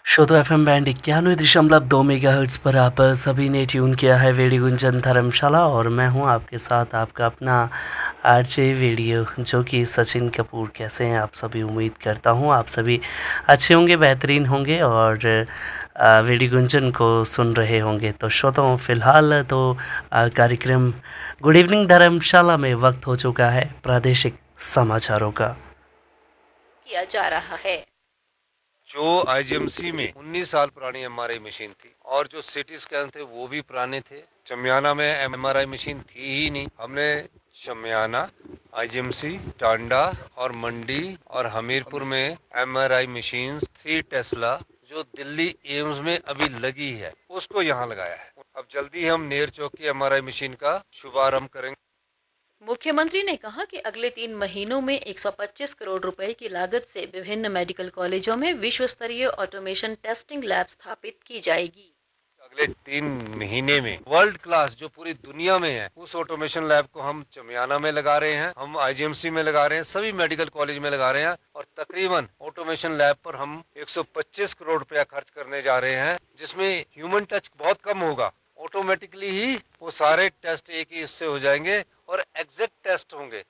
श्रोतो FM band 91.2 megahertz पर आप सभी ने ट्यून किया है रेडियो गुंजन धर्मशाला और मैं हूं आपके साथ आपका अपना आरजे रेडियो जो कि सचिन कपूर। कैसे हैं आप सभी? उम्मीद करता हूं आप सभी अच्छे होंगे, बेहतरीन होंगे और रेडियो गुंजन को सुन रहे होंगे। तो श्रोताओं, फ़िलहाल तो कार्यक्रम गुड इवनिंग धर्मशाला में वक्त हो चुका है प्रादेशिक समाचारों का किया जा रहा है। जो आईजीएमसी में 19 साल पुरानी एमआरआई मशीन थी और जो सीटी स्कैन थे वो भी पुराने थे। चमियाना में एमआरआई मशीन थी ही नहीं। हमने चमियाना, आईजीएमसी, टांडा और मंडी और हमीरपुर में एमआरआई मशीन 3 टेस्ला जो दिल्ली एम्स में अभी लगी है उसको यहाँ लगाया है। अब जल्दी हम नेर चौक की एमआरआई मशीन का शुभारंभ करेंगे। मुख्यमंत्री ने कहा कि अगले 3 महीनों में 125 करोड़ रुपए की लागत से विभिन्न मेडिकल कॉलेजों में विश्व स्तरीय ऑटोमेशन टेस्टिंग लैब स्थापित की जाएगी। अगले 3 महीने में वर्ल्ड क्लास जो पूरी दुनिया में है उस ऑटोमेशन लैब को हम चमियाना में लगा रहे हैं, हम आईजीएमसी में लगा रहे हैं, सभी मेडिकल कॉलेज में लगा रहे हैं और तकरीबन ऑटोमेशन लैब पर हम 125 करोड़ रुपया खर्च करने जा रहे हैं, जिसमें ह्यूमन टच बहुत कम होगा। ऑटोमेटिकली ही वो सारे टेस्ट एक ही इससे हो जाएंगे और एग्जैक्ट टेस्ट होंगे।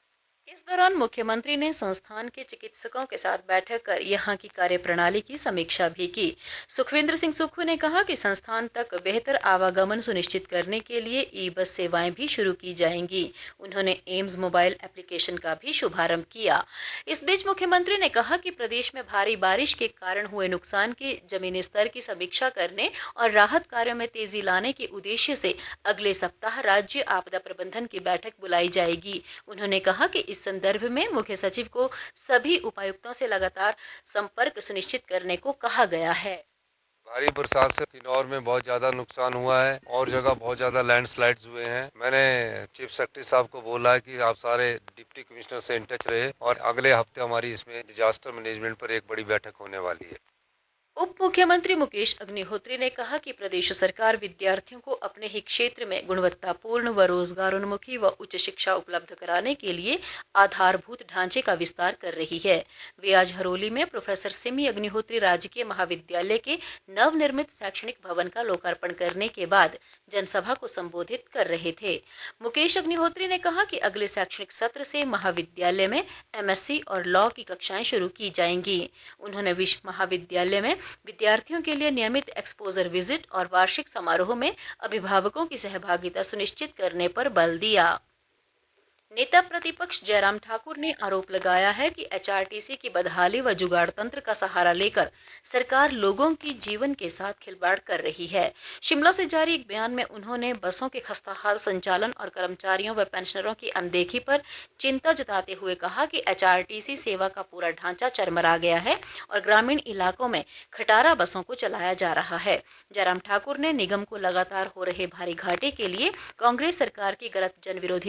इस दौरान मुख्यमंत्री ने संस्थान के चिकित्सकों के साथ बैठक कर यहां की कार्यप्रणाली की समीक्षा भी की। सुखविंदर सिंह सुक्खू ने कहा कि संस्थान तक बेहतर आवागमन सुनिश्चित करने के लिए ई बस सेवाएं भी शुरू की जाएंगी। उन्होंने एम्स मोबाइल एप्लीकेशन का भी शुभारंभ किया। इस बीच मुख्यमंत्री ने कहा कि प्रदेश में भारी बारिश के कारण हुए नुकसान के जमीनी स्तर की समीक्षा करने और राहत कार्यों में तेजी लाने के उद्देश्य से अगले सप्ताह राज्य आपदा प्रबंधन की बैठक बुलाई जाएगी। उन्होंने कहा कि इस संदर्भ में मुख्य सचिव को सभी उपायुक्तों से लगातार संपर्क सुनिश्चित करने को कहा गया है। भारी बरसात से किन्नौर में बहुत ज्यादा नुकसान हुआ है और जगह बहुत ज्यादा लैंडस्लाइड्स हुए हैं। मैंने चीफ सेक्रेटरी साहब को बोला है कि आप सारे डिप्टी कमिश्नर से इन टच रहे और अगले हफ्ते हमारी इसमें डिजास्टर मैनेजमेंट पर एक बड़ी बैठक होने वाली है। उप मुख्यमंत्री मुकेश अग्निहोत्री ने कहा कि प्रदेश सरकार विद्यार्थियों को अपने ही क्षेत्र में गुणवत्तापूर्ण व रोजगारोन्मुखी व उच्च शिक्षा उपलब्ध कराने के लिए आधारभूत ढांचे का विस्तार कर रही है। वे आज हरोली में प्रोफेसर सिमी अग्निहोत्री राजकीय महाविद्यालय के नवनिर्मित शैक्षणिक भवन का लोकार्पण करने के बाद जनसभा को संबोधित कर रहे थे। मुकेश अग्निहोत्री ने कहा कि अगले शैक्षणिक सत्र से महाविद्यालय में एमएससी और लॉ की कक्षाएं शुरू की जाएंगी। उन्होंने विश्व महाविद्यालय में विद्यार्थियों के लिए नियमित एक्सपोजर विजिट और वार्षिक समारोह में अभिभावकों की सहभागिता सुनिश्चित करने पर बल दिया। नेता प्रतिपक्ष जयराम ठाकुर ने आरोप लगाया है कि एचआरटीसी की बदहाली व जुगाड़ तंत्र का सहारा लेकर सरकार लोगों की जीवन के साथ खिलवाड़ कर रही है। शिमला से जारी एक बयान में उन्होंने बसों के खस्ताहाल संचालन और कर्मचारियों व पेंशनरों की अनदेखी पर चिंता जताते हुए कहा कि एचआरटीसी सेवा का पूरा ढांचा चरमरा गया है और ग्रामीण इलाकों में खटारा बसों को चलाया जा रहा है। जयराम ठाकुर ने निगम को लगातार हो रहे भारी घाटे के लिए कांग्रेस सरकार की गलत जनविरोधी